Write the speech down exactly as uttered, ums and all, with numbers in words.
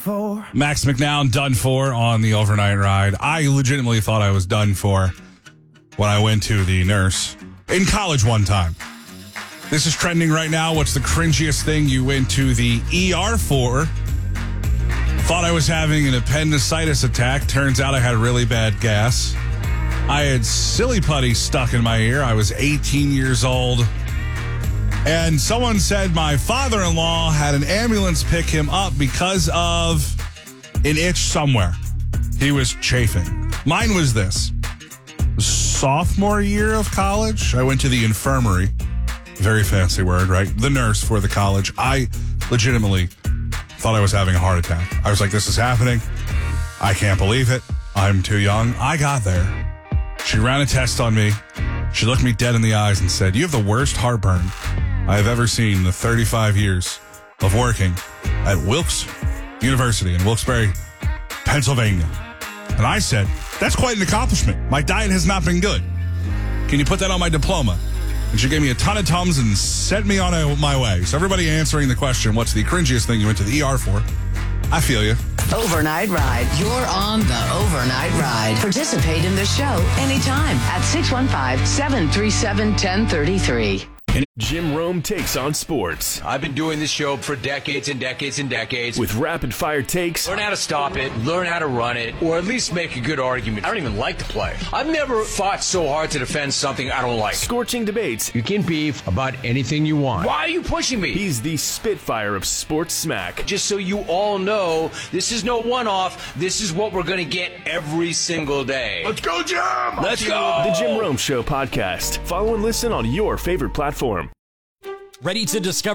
for. Max McNown, done for on the overnight ride. I legitimately thought I was done for when I went to the nurse in college one time. This is trending right now. What's the cringiest thing you went to the E R for? Thought I was having an appendicitis attack. Turns out I had really bad gas. I had silly putty stuck in my ear. I was eighteen years old. And someone said my father-in-law had an ambulance pick him up because of an itch somewhere. He was chafing. Mine was this. Sophomore year of college, I went to the infirmary. Very fancy word, right? The nurse for the college. I legitimately thought I was having a heart attack. I was like, this is happening. I can't believe it. I'm too young. I got there. She ran a test on me. She looked me dead in the eyes and said, you have the worst heartburn I have ever seen in the thirty-five years of working at Wilkes University in Wilkes-Barre, Pennsylvania. And I said, that's quite an accomplishment. My diet has not been good. Can you put that on my diploma? And she gave me a ton of Tums and sent me on a, my way. So everybody answering the question, what's the cringiest thing you went to the E R for? I feel you. Overnight Ride. You're on the Overnight Ride. Participate in the show anytime at six one five, seven three seven, one zero three three. Jim Rome takes on sports. I've been doing this show for decades and decades and decades. With rapid-fire takes. Learn how to stop it, learn how to run it, or at least make a good argument. I don't even like to play. I've never fought so hard to defend something I don't like. Scorching debates. You can beef about anything you want. Why are you pushing me? He's the Spitfire of sports smack. Just so you all know, this is no one-off. This is what we're going to get every single day. Let's go, Jim! Let's go! The Jim Rome Show podcast. Follow and listen on your favorite platform. Ready to discover